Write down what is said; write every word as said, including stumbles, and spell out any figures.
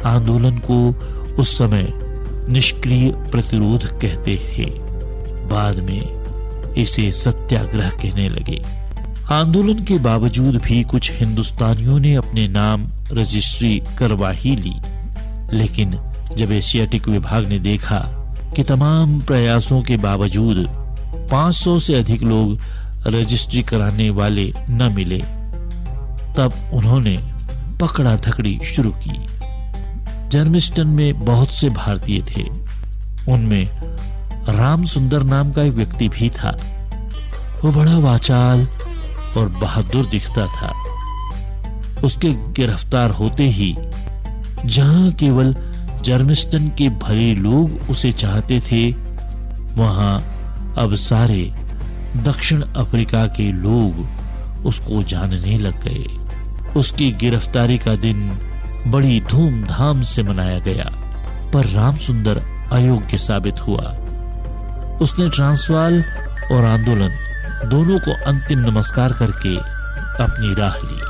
आंदोलन को उस समय निष्क्रिय प्रतिरोध कहते थे। बाद में इसे सत्याग्रह कहने लगे। आंदोलन के बावजूद भी कुछ हिंदुस्तानियों ने अपने नाम रजिस्ट्री करवा ही ली, लेकिन जब एशियाटिक विभाग ने देखा कि तमाम प्रयासों के बावजूद पाँच सौ से अधिक लोग रजिस्ट्री कराने वाले न मिले, तब उन्होंने पकड़ा धकड़ी शुरू की। जर्मिस्टन में बहुत से भारतीय थे। उनमें राम सुंदर नाम का एक व्यक्ति भी था। वो बड़ा वाचाल और बहादुर दिखता था। उसके गिरफ्तार होते ही जहां केवल जर्मिस्टन के भले लोग उसे चाहते थे, वहां अब सारे दक्षिण अफ्रीका के लोग उसको जानने लग गए। उसकी गिरफ्तारी का दिन बड़ी धूमधाम से मनाया गया, पर रामसुंदर अयोग्य साबित हुआ। उसने ट्रांसवाल और आंदोलन दोनों को अंतिम नमस्कार करके अपनी राह ली।